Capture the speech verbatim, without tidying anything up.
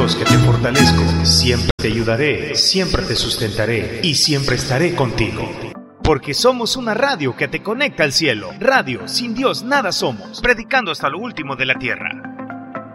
Dios que te fortalezco. Siempre te ayudaré, siempre te sustentaré y siempre estaré contigo. Porque somos una radio que te conecta al cielo. Radio, sin Dios nada somos. Predicando hasta lo último de la tierra.